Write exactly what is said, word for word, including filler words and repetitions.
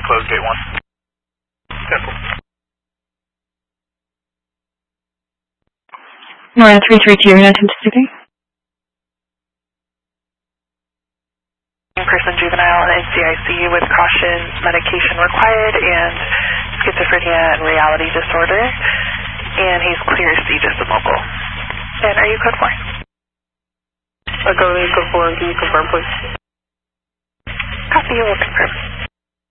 close gate one. Simple. Nora three three two, United City. Person juvenile in C I C with caution, medication required, and schizophrenia and reality disorder. And he's clear C, just immobile. And are you code four? I'll go to code four. Can you confirm, please? Copy, we'll confirm.